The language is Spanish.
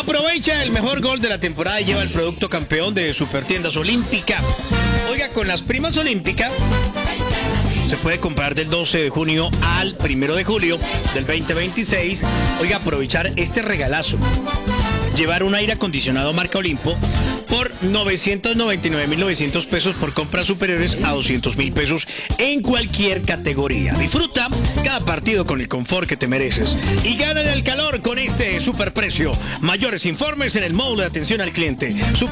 Aprovecha el mejor gol de la temporada y lleva el producto campeón de Supertiendas Olímpica. Oiga, con las primas Olímpica se puede comprar del 12 de junio al 1 de julio del 2026. Oiga, aprovechar este regalazo. Llevar un aire acondicionado marca Olimpo por 999.900 pesos por compras superiores a 200.000 pesos en cualquier categoría. Disfruta cada partido con el confort que te mereces y gana el calor con este superprecio. Mayores informes en el módulo de atención al cliente. Super